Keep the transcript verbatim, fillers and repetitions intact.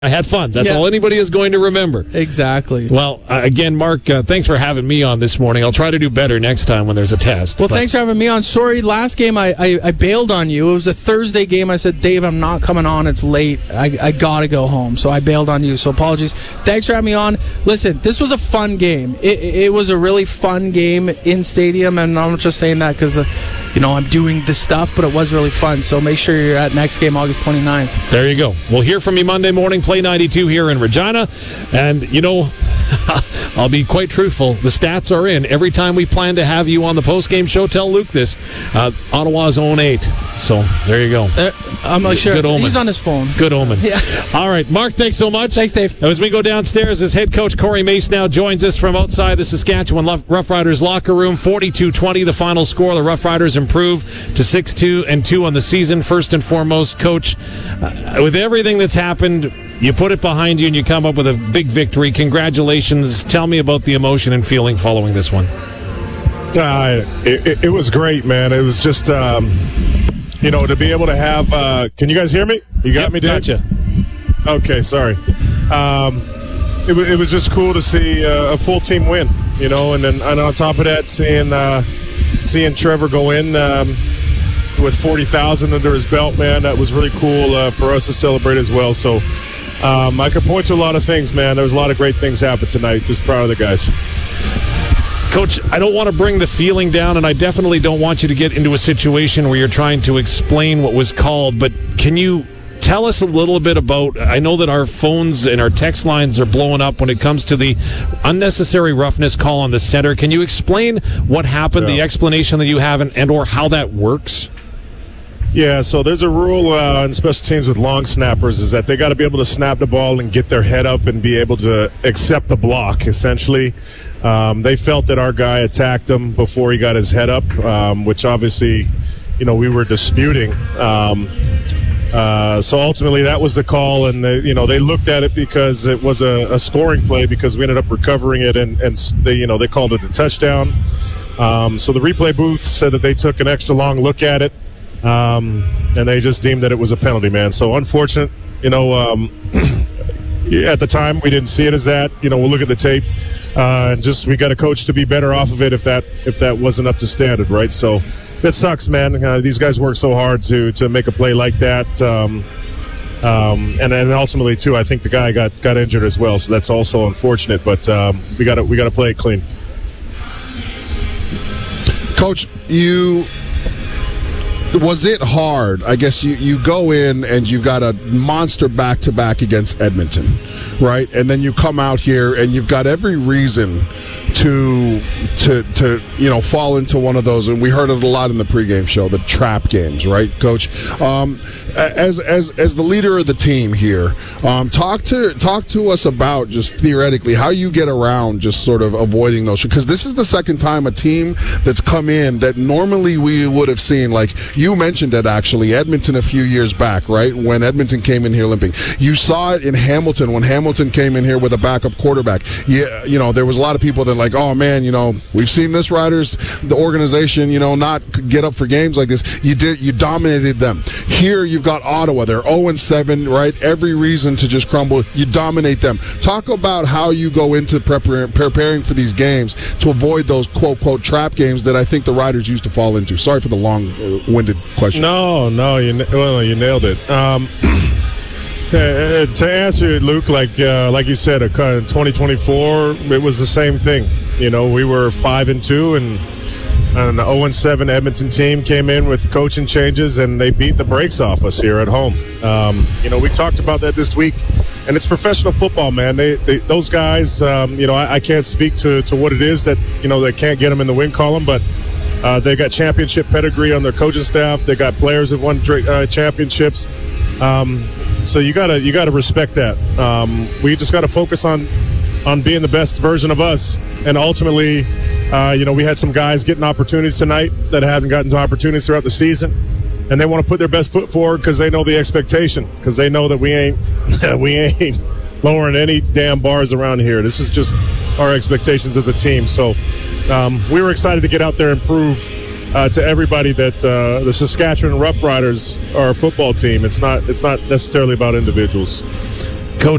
I had fun. That's Yeah. all anybody is going to remember. Exactly. Well, uh, again, Mark, uh, thanks for having me on this morning. I'll try to do better next time when there's a test. Well, but- thanks for having me on. Sorry, last game I, I, I bailed on you. It was a Thursday game. I said, Dave, I'm not coming on. It's late. I, I got to go home. So I bailed on you. So apologies. Thanks for having me on. Listen, this was a fun game. It, it was a really fun game in stadium, and I'm not just saying that because, uh, you know, I'm doing this stuff, but it was really fun. So make sure you're at next game, August twenty-ninth. There you go. We'll hear from you Monday morning, Play ninety-two here in Regina. And, you know, I'll be quite truthful. The stats are in. Every time we plan to have you on the postgame show, tell Luke this. Uh, Ottawa's own eight. So there you go. Uh, I'm not sure. Good omen. He's on his phone. Good omen. Yeah. All right, Mark, thanks so much. Thanks, Dave. As we go downstairs, as head coach Corey Mace now joins us from outside the Saskatchewan Rough Riders locker room. forty-two twenty, the final score. The Rough Riders improve to six two and two on the season. First and foremost, Coach, uh, with everything that's happened, you put it behind you and you come up with a big victory. Congratulations. Tell me about the emotion and feeling following this one. Uh, it, it was great, man. It was just, um, you know, to be able to have. Uh, can you guys hear me? You got Yep, me, Dave? Gotcha. Okay, sorry. Um, it, it was just cool to see uh, a full team win, you know, and then and on top of that, seeing uh, seeing Trevor go in um, with forty thousand under his belt, man, that was really cool uh, for us to celebrate as well. So um, I could point to a lot of things, man. There was a lot of great things happen tonight. Just proud of the guys. Coach, I don't want to bring the feeling down, and I definitely don't want you to get into a situation where you're trying to explain what was called, but can you tell us a little bit about, I know that our phones and our text lines are blowing up when it comes to the unnecessary roughness call on the center. Can you explain what happened, Yeah. the explanation that you have, and, and or how that works? Yeah, so there's a rule uh, in special teams with long snappers is that they got to be able to snap the ball and get their head up and be able to accept the block, essentially. Um, they felt that our guy attacked him before he got his head up, um, which obviously, you know, we were disputing. Um, uh, so ultimately that was the call, and they, you know, they looked at it because it was a, a scoring play because we ended up recovering it, and, and they, you know, they called it a touchdown. Um, so the replay booth said that they took an extra long look at it. Um, and they just deemed that it was a penalty, man. So unfortunate, you know, um, at the time we didn't see it as that. You know, we'll look at the tape, uh, and just we got a coach to be better off of it if that if that wasn't up to standard, right? So that sucks, man. Uh, these guys work so hard to to make a play like that, um, um, and then ultimately too, I think the guy got got injured as well. So that's also unfortunate. But um, we got to we got to play it clean. Coach, you. Was it hard? I guess you, you go in and you've got a monster back-to-back against Edmonton, right? And then you come out here and you've got every reason to to to you know fall into one of those, and we heard it a lot in the pregame show, the trap games, right, Coach? Um, as as as the leader of the team here, um, talk to talk to us about just theoretically how you get around just sort of avoiding those, because this is the second time a team that's come in that normally we would have seen, like you mentioned it actually, Edmonton a few years back, right, when Edmonton came in here limping. You saw it in Hamilton when Hamilton came in here with a backup quarterback. Yeah, you know, there was a lot of people that like, oh man, you know, we've seen this Riders, the organization, you know, not get up for games like this. You did, you dominated them. Here you've got Ottawa, they're oh and seven, right? Every reason to just crumble. You dominate them. Talk about how you go into prepar- preparing for these games to avoid those quote quote trap games that I think the Riders used to fall into. Sorry for the long-winded question. No, no, you well, you nailed it. Um, Uh, to answer it, Luke, like uh, like you said, uh, in twenty twenty-four, it was the same thing. You know, we were five and two, and an oh and seven Edmonton team came in with coaching changes, and they beat the brakes off us here at home. Um, you know, we talked about that this week, and it's professional football, man. They, they those guys, um, you know, I, I can't speak to, to what it is that you know they can't get them in the win column, but uh, they got championship pedigree on their coaching staff. They got players that won uh, championships. Um, So you gotta you gotta respect that. Um, we just gotta focus on on being the best version of us, and ultimately, uh, you know, we had some guys getting opportunities tonight that haven't gotten opportunities throughout the season, and they want to put their best foot forward because they know the expectation, because they know that we ain't we ain't lowering any damn bars around here. This is just our expectations as a team. So um, we were excited to get out there and prove Uh, to everybody that uh, the Saskatchewan Rough Riders are a football team. It's not. It's not necessarily about individuals.